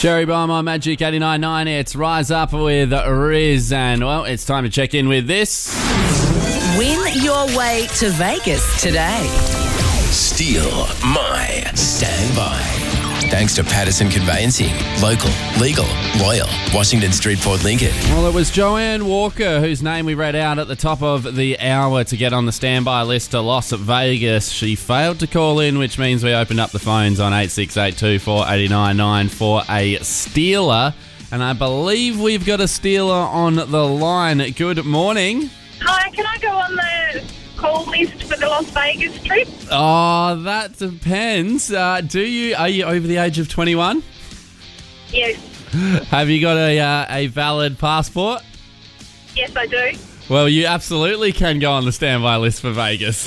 Cherry Bomb on Magic 89.9. It's Rise Up with Riz. And, well, it's time to check in with this. Win your way to Vegas today. Steal my standby. Thanks to Patterson Conveyancing. Local, legal, loyal. Washington Street, Port Lincoln. Well, it was Joanne Walker, whose name we read out at the top of the hour to get on the standby list to Las Vegas. She failed to call in, which means we opened up the phones on 8682 489 for a stealer. And I believe we've got a stealer on the line. Good morning. Hi, can I go on the call list for the Las Vegas trip? Oh, that depends. Are you over the age of 21? Yes. Have you got a valid passport? Yes, I do. Well, you absolutely can go on the standby list for Vegas.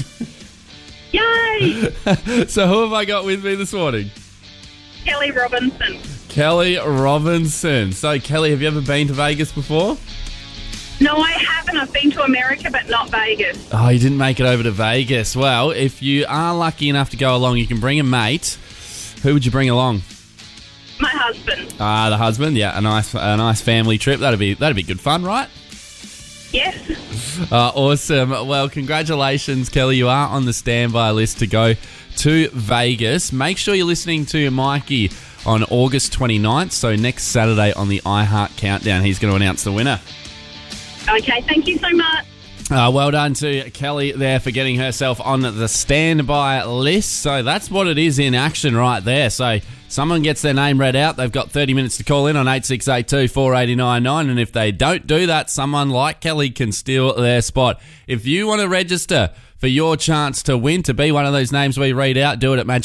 Yay! So who have I got with me this morning? Kelly Robinson. Kelly Robinson. So, Kelly, have you ever been to Vegas before? No, I haven't. I've been to America, but not Vegas. Oh, you didn't make it over to Vegas. Well, if you are lucky enough to go along, you can bring a mate. Who would you bring along? My husband. The husband. Yeah, a nice family trip. That'd be good fun, right? Yes. Awesome. Well, congratulations, Kelly. You are on the standby list to go to Vegas. Make sure you're listening to Mikey on August 29th. So next Saturday on the iHeart Countdown, he's going to announce the winner. Okay, thank you so much. Well done to Kelly there for getting herself on the standby list. So that's what it is in action right there. So someone gets their name read out. They've got 30 minutes to call in on 8682 489. And if they don't do that, someone like Kelly can steal their spot. If you want to register for your chance to win, to be one of those names we read out, do it at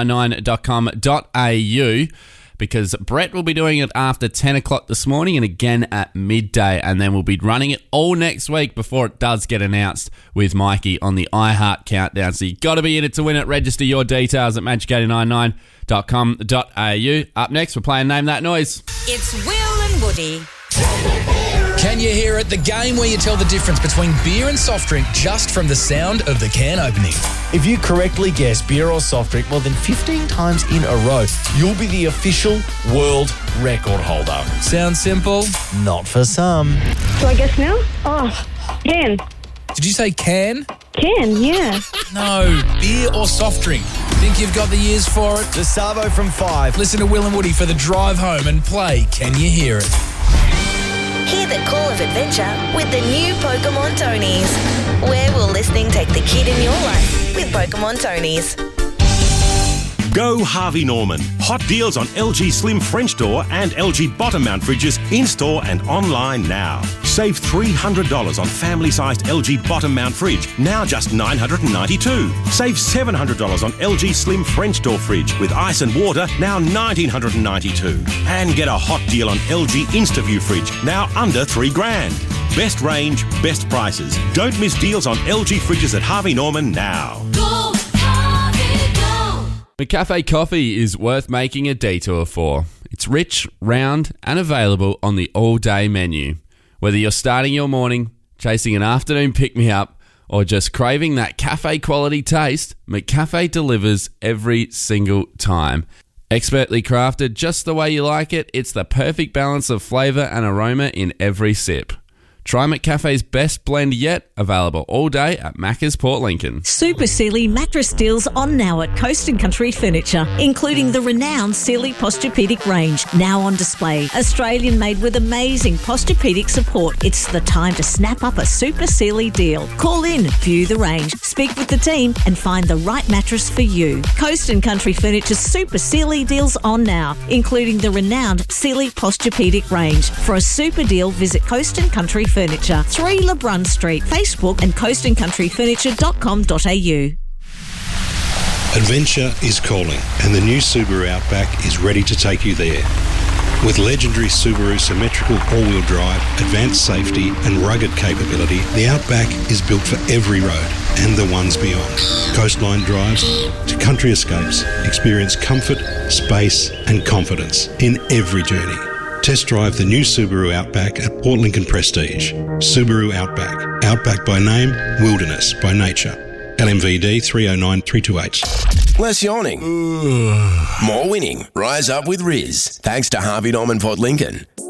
magic899.com.au. Because Brett will be doing it after 10 o'clock this morning and again at midday. And then we'll be running it all next week before it does get announced with Mikey on the iHeart Countdown. So you've got to be in it to win it. Register your details at magic899.com.au. Up next, we're playing Name That Noise. It's Will and Woody. Can you hear it? The game where you tell the difference between beer and soft drink just from the sound of the can opening. If you correctly guess beer or soft drink more than 15 times in a row, you'll be the official world record holder. Sounds simple? Not for some. Do I guess now? Oh, can. Did you say can? Can, yeah. No, beer or soft drink. Think you've got the ears for it? The Savo from 5. Listen to Will and Woody for the drive home and play Can You Hear It? Hear the call of adventure with the new Pokemon Tonys. Where will listening take the kid in your life with Pokemon Tonys? Go Harvey Norman. Hot deals on LG Slim French door and LG bottom mount fridges in-store and online now. Save $300 on family-sized LG bottom mount fridge, now just $992. Save $700 on LG Slim French door fridge with ice and water, now $1,992. And get a hot deal on LG InstaView fridge, now under $3,000. Best range, best prices. Don't miss deals on LG fridges at Harvey Norman now. Go, Harvey, go! McCafe coffee is worth making a detour for. It's rich, round, and available on the all-day menu. Whether you're starting your morning, chasing an afternoon pick-me-up, or just craving that cafe-quality taste, McCafe delivers every single time. Expertly crafted just the way you like it, it's the perfect balance of flavour and aroma in every sip. Try McCafe's best blend yet, available all day at Macca's Port Lincoln. Super Sealy mattress deals on now at Coast and Country Furniture, including the renowned Sealy Posturepedic range, now on display. Australian made with amazing Posturepedic support. It's the time to snap up a Super Sealy deal. Call in, view the range, speak with the team and find the right mattress for you. Coast and Country Furniture's Super Sealy deals on now, including the renowned Sealy Posturepedic range. For a super deal, visit Coast and Country Furniture, 3 LeBrun Street, Facebook and coastandcountryfurniture.com.au. Adventure is calling and the new Subaru Outback is ready to take you there. With legendary Subaru symmetrical all-wheel drive, advanced safety and rugged capability, the Outback is built for every road and the ones beyond. Coastline drives to country escapes, experience comfort, space and confidence in every journey. Test drive the new Subaru Outback at Port Lincoln Prestige. Subaru Outback. Outback by name, wilderness by nature. LMVD 309328. less yawning. More winning. Rise up with Riz. Thanks to Harvey Norman Port Lincoln.